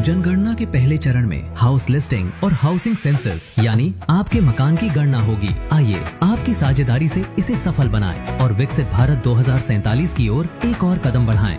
जनगणना के पहले चरण में हाउस लिस्टिंग और हाउसिंग सेंसस यानी आपके मकान की गणना होगी। आइए आपकी साझेदारी से इसे सफल बनाएं और विकसित भारत 2047 की ओर एक और कदम बढ़ाएं।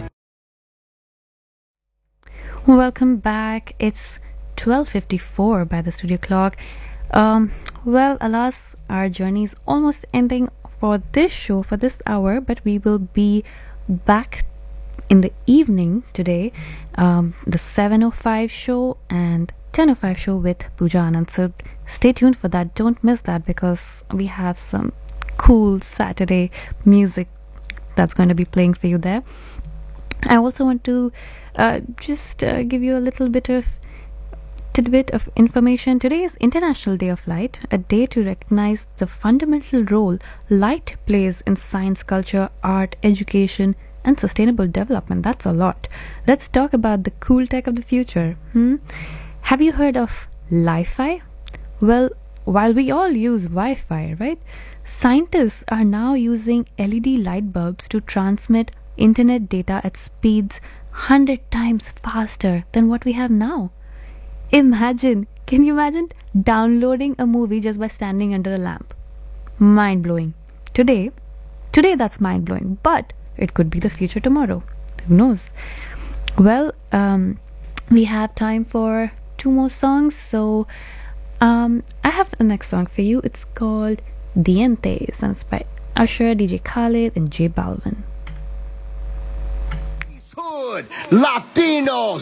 Welcome back. It's 12:54 by the studio clock. Well, alas, our journey is almost ending for this show, for this hour, but we will be back in the evening today, the 7:05 show and 10:05 show with Pooja Anand. So stay tuned for that. Don't miss that because we have some cool Saturday music that's going to be playing for you there. I also want to just give you a little bit of tidbit of information. Today is International Day of Light, a day to recognize the fundamental role light plays in science, culture, art, education, and sustainable development. That's a lot. Let's talk about the cool tech of the future. Have you heard of Li-Fi? Well, while we all use Wi-Fi, right? Scientists are now using LED light bulbs to transmit internet data at speeds 100 times faster than what we have now. Can you imagine downloading a movie just by standing under a lamp? Mind-blowing. Today that's mind-blowing, but it could be the future tomorrow. Who knows? Well, we have time for 2 more songs, so I have the next song for you. It's called Dientes, and it's by Usher, DJ Khaled, and J Balvin. Latinos,